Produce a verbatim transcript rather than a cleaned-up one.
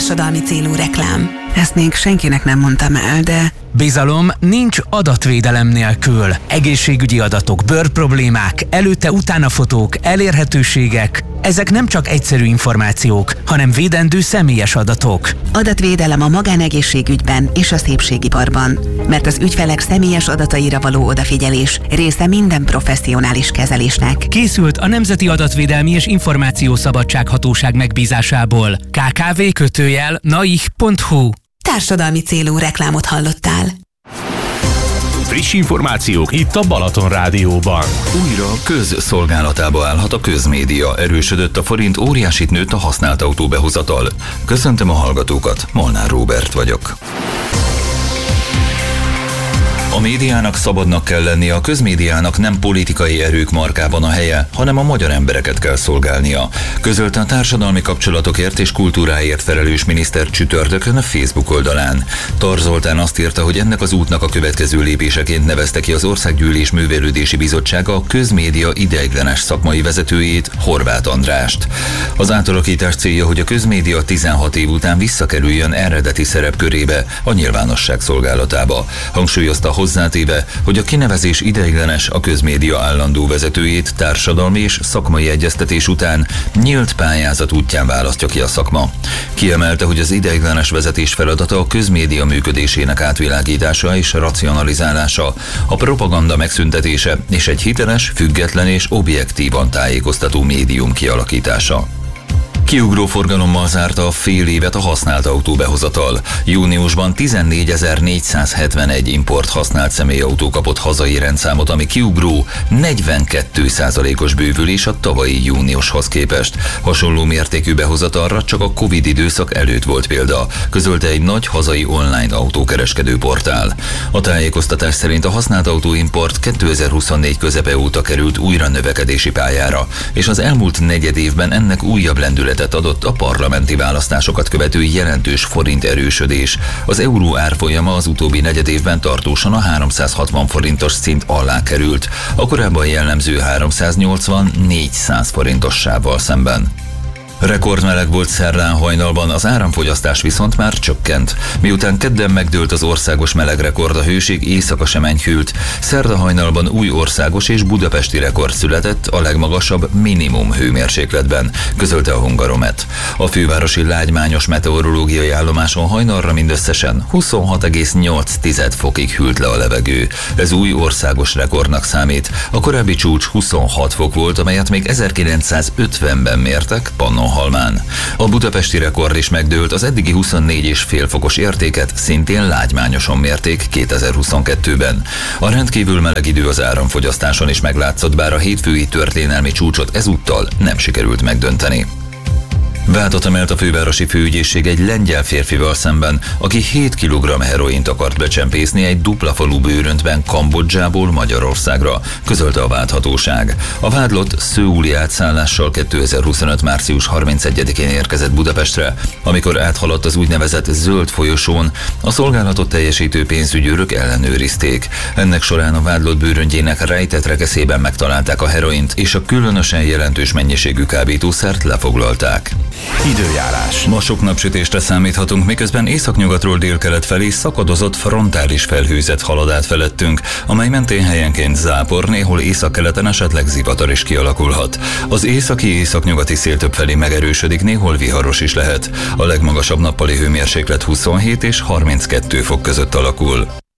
Társadalmi célú reklám. Ezt még senkinek nem mondtam el, de... Bizalom nincs adatvédelem nélkül. Egészségügyi adatok, bőrproblémák, előtte-utána fotók, elérhetőségek. Ezek nem csak egyszerű információk, hanem védendő személyes adatok. Adatvédelem a magánegészségügyben és a szépségiparban. Mert az ügyfelek személyes adataira való odafigyelés része minden professzionális kezelésnek. Készült a Nemzeti Adatvédelmi és Információszabadsághatóság megbízásából. ká ká vé kötőjel naih pont hu. Társadalmi célú reklámot hallottál. Friss információk itt a Balaton Rádióban. Újra közszolgálatába állhat a közmédia. Erősödött a forint, óriásit nőtt a használt autóbehozatal. Köszöntöm a hallgatókat, Molnár Róbert vagyok. A médiának szabadnak kell lennie, a közmédiának nem politikai erők markában a helye, hanem a magyar embereket kell szolgálnia. Közölte a társadalmi kapcsolatokért és kultúráért felelős miniszter csütörtökön a Facebook oldalán. Tar Zoltán azt írta, hogy ennek az útnak a következő lépéseként nevezte ki az Országgyűlés Művelődési Bizottsága a közmédia ideiglenes szakmai vezetőjét, Horváth Andrást. Az átalakítás célja, hogy a közmédia tizenhat év után visszakerüljön eredeti szerepkörébe, a nyilvánosság szolgálatába. Hangsúlyozta hozzátéve, hogy a kinevezés ideiglenes, a közmédia állandó vezetőjét társadalmi és szakmai egyeztetés után nyílt pályázat útján választja ki a szakma. Kiemelte, hogy az ideiglenes vezetés feladata a közmédia működésének átvilágítása és racionalizálása, a propaganda megszüntetése és egy hiteles, független és objektívan tájékoztató médium kialakítása. Kiugró forgalommal zárta a fél évet a használt autóbehozatal. Júniusban tizennégyezer-négyszázhetvenegy import használt személyautó kapott hazai rendszámot, ami kiugró negyvenkét százalékos bővülés a tavalyi júniushoz képest. Hasonló mértékű behozatalra csak a Covid időszak előtt volt példa, közölte egy nagy hazai online autókereskedő portál. A tájékoztatás szerint a használt autóimport kétezer-huszonnégy közepe óta került újra növekedési pályára, és az elmúlt negyed évben ennek újabb lendület adott a parlamenti választásokat követő jelentős forint erősödés. Az euró árfolyama az utóbbi negyed évben tartósan a háromszázhatvan forintos szint alá került, a korábban jellemző háromszáznyolcvan-négyszáz forintos sávval szemben. Rekordmeleg volt szerdán hajnalban, az áramfogyasztás viszont már csökkent. Miután kedden megdőlt az országos melegrekord, a hőség éjszaka sem enyhült. Szerda hajnalban új országos és budapesti rekord született a legmagasabb minimum hőmérsékletben, közölte a Hungaromet. A fővárosi lágymányos meteorológiai állomáson hajnalra mindösszesen huszonhat egész nyolc fokig hűlt le a levegő. Ez új országos rekordnak számít. A korábbi csúcs huszonhat fok volt, amelyet még ezerkilencszázötvenben mértek Pannonhalmán. A budapesti rekord is megdőlt, az eddigi huszonnégy egész öt fokos értéket szintén lágymányoson mérték kétezer-huszonkettőben. A rendkívül meleg idő az áramfogyasztáson is meglátszott, bár a hétfői történelmi csúcsot ezúttal nem sikerült megdönteni. Vádat emelt a fővárosi főügyészség egy lengyel férfival szemben, aki hét kilogramm heroint akart becsempészni egy dupla falu bőröntben Kambodzsából Magyarországra, közölte a vádhatóság. A vádlott szöuli átszállással kétezer-huszonöt március harmincegyedikén érkezett Budapestre, amikor áthaladt az úgynevezett zöld folyosón, a szolgálatot teljesítő pénzügyőrök ellenőrizték. Ennek során a vádlott bőröntjének rejtett rekeszében megtalálták a heroint, és a különösen jelentős mennyiségű kábítószert lefoglalták. Időjárás. Ma sok napsütésre számíthatunk, miközben északnyugatról délkelet felé szakadozott frontális felhőzet halad át felettünk, amely mentén helyenként zápor, néhol északkeleten esetleg zivatar is kialakulhat. Az északi északnyugati szél többfelé megerősödik, néhol viharos is lehet. A legmagasabb nappali hőmérséklet huszonhét és harminckettő fok között alakul.